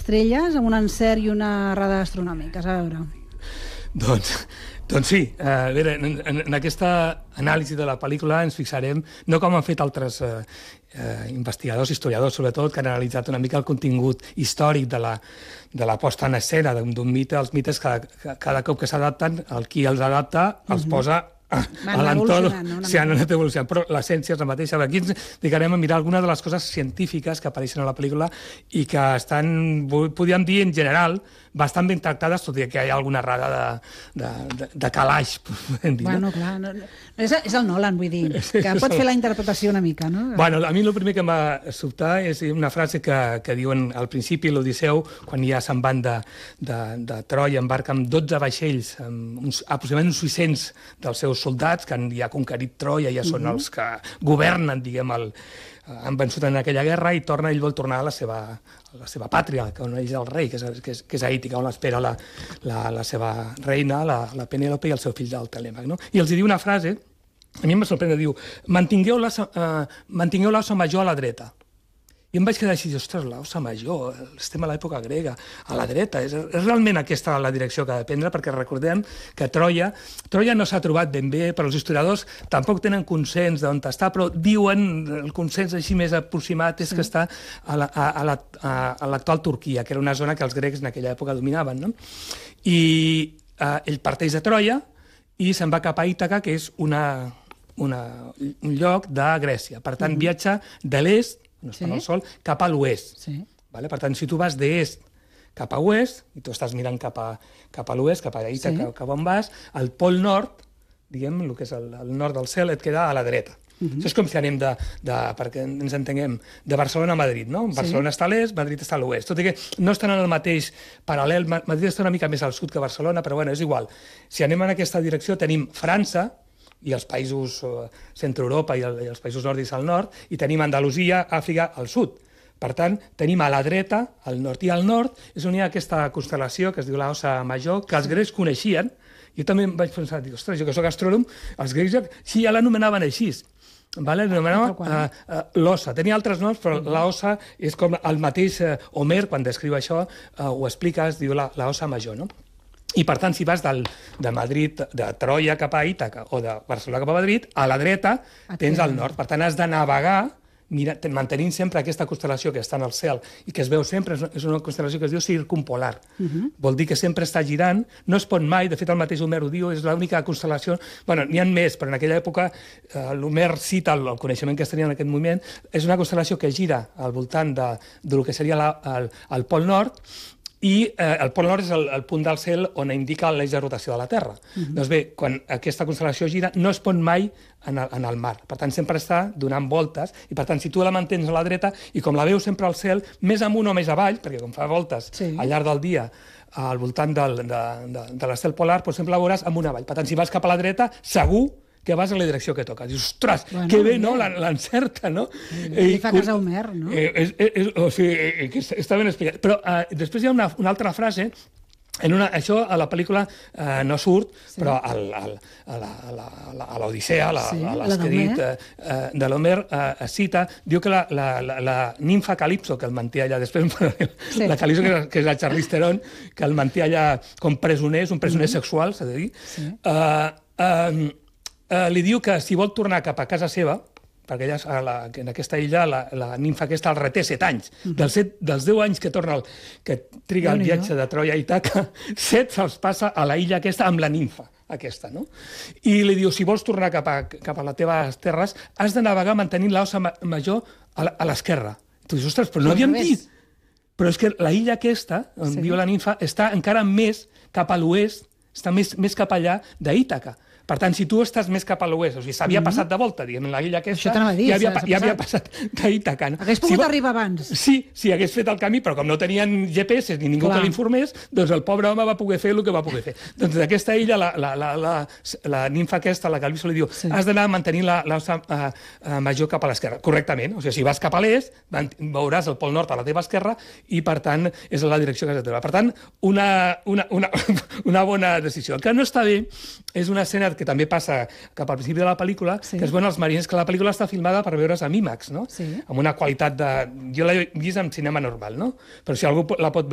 estrelles amb un encert i una radar astronòmiques. A veure. Doncs sí, en aquesta anàlisi de la pel·lícula ens fixarem, no com han fet altres investigadors, historiadors, sobretot, que han analitzat una mica el contingut històric de la posta en escena d'un mite. Els mites, cada cop que s'adapten, el qui els adapta els posa a l'entorn, han anat evolucionant, però l'essència és la mateixa. Aquí ens dedicarem a mirar algunes de les coses científiques que apareixen a la pel·lícula i que estan, podríem dir, en general, bastant ben tractades, tot i que hi ha alguna raga de calaix, podem dir. Bueno, clar, és el Nolan, vull dir, que pot fer la interpretació una mica, no? Bueno, a mi el primer que em va sobtar és una frase que diuen al principi l'Odisseu, quan ja se'n van de Troia, embarca amb 12 vaixells, aproximadament uns 600 dels seus soldats, que han ja conquerit Troia, ja són els que governen, diguem, han vençut en aquella guerra, i ell vol tornar a la seva pàtria, on és el rei, que és a Ítica, on l'espera la seva reina, la Penèlope, i el seu fill del Telèmac. I els diu una frase, a mi em sorprèn, diu: mantingueu l'ossa major a la dreta. I em vaig quedar així, ostres, l'ossa major, estem a l'època grega, a la dreta, és realment aquesta la direcció que ha de prendre, perquè recordem que Troia no s'ha trobat ben bé, però els historiadors tampoc tenen consens d'on està, però diuen, el consens així més aproximat és que està a l'actual Turquia, que era una zona que els grecs en aquella època dominaven, no? I ell parteix de Troia i se'n va cap a Ítaca, que és un lloc de Grècia. Per tant, viatja de l'est, no està al sol, cap a l'oest. Per tant, si tu vas d'est cap a oest, i tu estàs mirant cap a l'oest, cap a Ítaca, cap on vas, al pol nord, diguem, el que és el nord del cel, et queda a la dreta. Això és com si anem, perquè ens entenguem, de Barcelona a Madrid, no? Barcelona està a l'est, Madrid està a l'oest. Tot i que no estan en el mateix paral·lel, Madrid està una mica més al sud que Barcelona, però bueno, és igual. Si anem en aquesta direcció, tenim França, i els països centre-Europa i els països nòrdics al nord, i tenim Andalusia, Àfrica al sud. Per tant, tenim a la dreta, al nord, i al nord és on hi ha aquesta constel·lació que es diu l'Ossa Major, que els grecs coneixien. Jo també em vaig pensar, dic, ostres, jo que soc astrònom, els grecs sí, ja l'anomenaven així. L'anomenava l'ossa. Tenia altres noms, però l'ossa és com el mateix Homer, quan descriu això, ho explica, es diu l'Ossa Major, no? I, per tant, si vas de Madrid, de Troia cap a Ítaca, o de Barcelona cap a Madrid, a la dreta tens el nord. Per tant, has de navegar mantenint sempre aquesta constel·lació que està en el cel i que es veu sempre, és una constel·lació que es diu circumpolar. Vol dir que sempre està girant, no es pot mai, de fet el mateix Homer ho diu, és l'única constel·lació, bueno, n'hi ha més, però en aquella època l'Homer cita el coneixement que es tenia en aquest moment, és una constel·lació que gira al voltant del que seria el pol nord, i el pol nord és el punt del cel on indica l'eix de rotació de la Terra. Doncs bé, quan aquesta constel·lació gira, no es pot mai en el mar. Per tant, sempre està donant voltes, i per tant, si tu la mantens a la dreta, i com la veus sempre al cel, més amunt o més avall, perquè com fa voltes al llarg del dia al voltant de l'estel polar, doncs sempre la veuràs amunt avall. Per tant, si vas cap a la dreta, segur que vas a la direcció que toca. Dius, ostres, que bé, no? L'encerta, no? Li fa cas a Homer, no? O sigui, està ben explicat. Però després hi ha una altra frase, això a la pel·lícula no surt, però a l'Odissea, a l'escrit de l'Homer, es cita, diu que la nimfa Calipso, que el manté allà, després la Calipso, que és la Charlize Theron, que el manté allà com presoner, és un presoner sexual, s'ha de dir, li diu que si vol tornar cap a casa seva, perquè en aquesta illa la nimfa aquesta el reté 7 anys. Dels 10 anys que triga el viatge de Troia a Ítaca, 7 se'ls passa a la illa aquesta amb la nimfa aquesta, no? I li diu, si vols tornar cap a les teves terres, has de navegar mantenint l'ossa major a l'esquerra. Tu dius, ostres, però no havíem dit. Però és que la illa aquesta, on viu la nimfa, està encara més cap a l'oest, està més cap allà d'Ítaca. Per tant, si tu estàs més cap a l'oest, o sigui, s'havia passat de volta, diguem, la illa aquesta, ja havia passat d'Ítaca. Hagués pogut arribar abans. Sí, hagués fet el camí, però com no tenien GPS ni ningú que l'informés, doncs el pobre home va poder fer el que va poder fer. Doncs d'aquesta illa, la nimfa aquesta, la Calipso, li diu, has d'anar mantenint l'ossa major cap a l'esquerra. Correctament. O sigui, si vas cap a l'est, veuràs el pol nord a la teva esquerra i, per tant, és la direcció que has de trobar. Per tant, una bona decisió. El que no està bé és una escena que també passa cap al principi de la pel·lícula, que es veuen els marins, que la pel·lícula està filmada per veure's amb IMAX, no? Amb una qualitat de... Jo l'he vist en cinema normal, no? Però si algú la pot